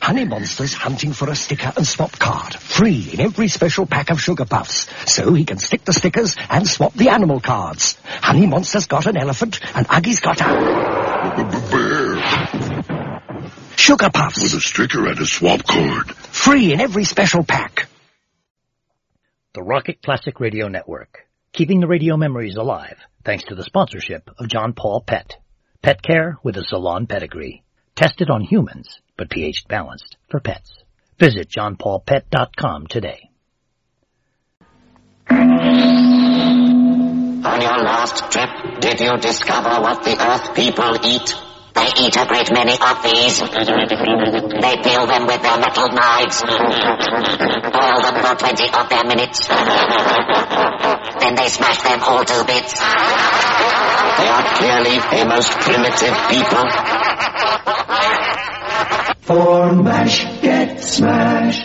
Honey Monster's hunting for a sticker and swap card, free in every special pack of Sugar Puffs, so he can stick the stickers and swap the animal cards. Honey Monster's got an elephant, and Uggy's got a... bear. Sugar Puffs. With a sticker and a swap card. Free in every special pack. The Rocket Classic Radio Network, keeping the radio memories alive, thanks to the sponsorship of John Paul Pet. Pet care with a salon pedigree. Tested on humans, but pH balanced for pets. Visit johnpaulpet.com today. On your last trip, did you discover what the Earth people eat? They eat a great many of these. They peel them with their metal knives. Boil them for 20 of their minutes. Then they smash them all to bits. They are clearly a most primitive people. For mash, get smash.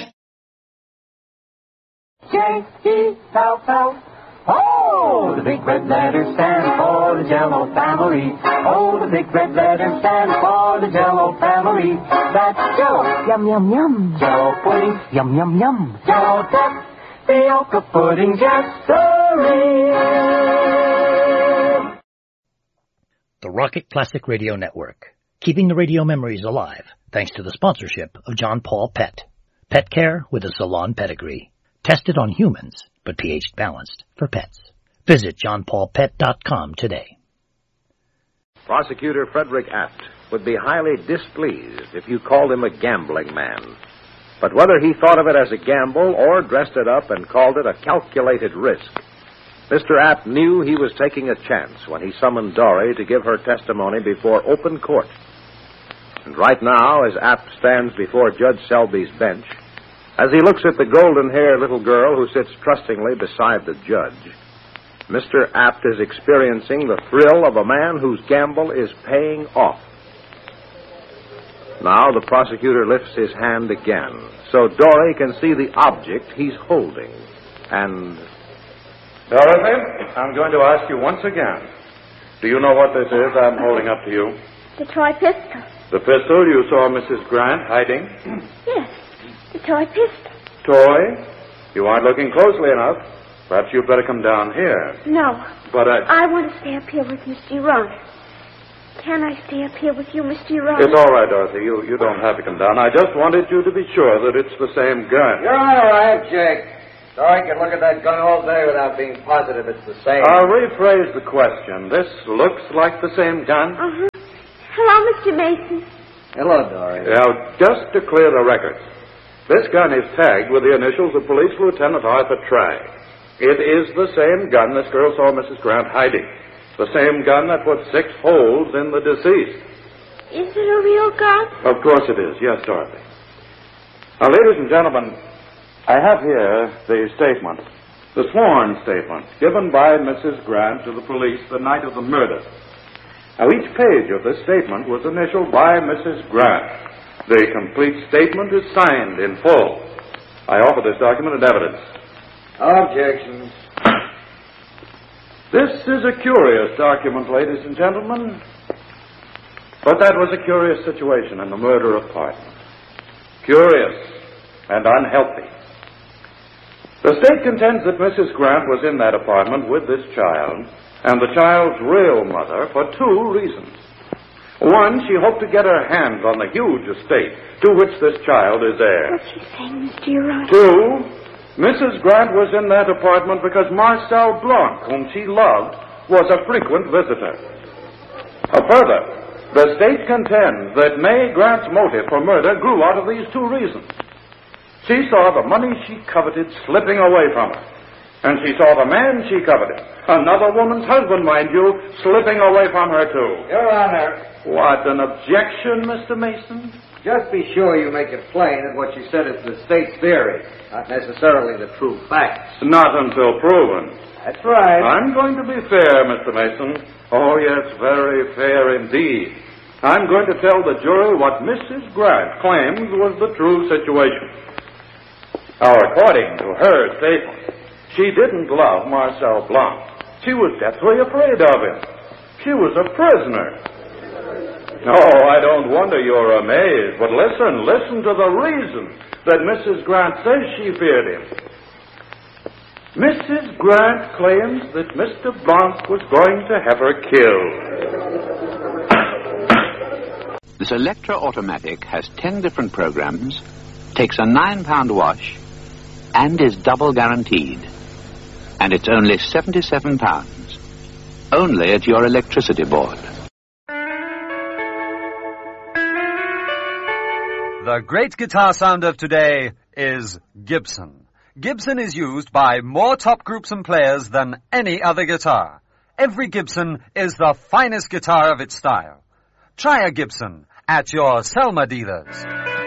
J-E-L-L. Oh, the big red letters stand for the Jell-O family. Oh, the big red letters stand for the Jell-O family. That's Jell-O, yum, yum, yum. Jell-O pudding, yum, yum, yum. Jell-O duck, Fioca pudding, Jesserie. The Rocket Classic Radio Network, keeping the radio memories alive, thanks to the sponsorship of John Paul Pet. Pet care with a salon pedigree. Tested on humans, but pH balanced for pets. Visit johnpaulpet.com today. Prosecutor Frederick Apt would be highly displeased if you called him a gambling man. But whether he thought of it as a gamble or dressed it up and called it a calculated risk, Mr. Apt knew he was taking a chance when he summoned Dory to give her testimony before open court. And right now, as Apt stands before Judge Selby's bench, as he looks at the golden-haired little girl who sits trustingly beside the judge, Mr. Apt is experiencing the thrill of a man whose gamble is paying off. Now the prosecutor lifts his hand again, so Dory can see the object he's holding. And... Dorothy, I'm going to ask you once again. Do you know what this is I'm holding up to you? The toy pistol. The pistol you saw Mrs. Grant hiding? Yes, the toy pistol. Toy? You aren't looking closely enough. Perhaps you'd better come down here. No. But I want to stay up here with Mr. Ron. Can I stay up here with you, Mr. Ron? It's all right, Dorothy. You don't have to come down. I just wanted you to be sure that it's the same gun. You're all right, Jake. Dory can look at that gun all day without being positive it's the same. I'll rephrase the question. This looks like the same gun? Uh-huh. Hello, Mr. Mason. Hello, Dory. Now, just to clear the record, this gun is tagged with the initials of Police Lieutenant Arthur Tragg. It is the same gun this girl saw Mrs. Grant hiding. The same gun that put 6 holes in the deceased. Is it a real gun? Of course it is. Yes, Dorothy. Now, ladies and gentlemen, I have here the statement, the sworn statement, given by Mrs. Grant to the police the night of the murder. Now, each page of this statement was initialed by Mrs. Grant. The complete statement is signed in full. I offer this document as evidence. Objections. This is a curious document, ladies and gentlemen. But that was a curious situation in the murder apartment. Curious and unhealthy. The state contends that Mrs. Grant was in that apartment with this child and the child's real mother for 2 reasons. One, she hoped to get her hands on the huge estate to which this child is heir. What's she saying, Mr. Ron? 2, Mrs. Grant was in that apartment because Marcel Blanc, whom she loved, was a frequent visitor. Further, the state contends that May Grant's motive for murder grew out of these 2 reasons. She saw the money she coveted slipping away from her. And she saw the man she coveted, another woman's husband, mind you, slipping away from her, too. Your Honor. What, an objection, Mr. Mason? Just be sure you make it plain that what you said is the state's theory, not necessarily the true facts. Not until proven. That's right. I'm going to be fair, Mr. Mason. Oh, yes, very fair indeed. I'm going to tell the jury what Mrs. Grant claims was the true situation. Now, according to her statement, she didn't love Marcel Blanc. She was deathly afraid of him. She was a prisoner. Oh, I don't wonder you're amazed. But listen to the reason that Mrs. Grant says she feared him. Mrs. Grant claims that Mr. Blanc was going to have her killed. This Electra Automatic has 10 different programs, takes a £9 wash, and is double guaranteed. And it's only £77. Only at your electricity board. The great guitar sound of today is Gibson. Gibson is used by more top groups and players than any other guitar. Every Gibson is the finest guitar of its style. Try a Gibson at your Selma dealers.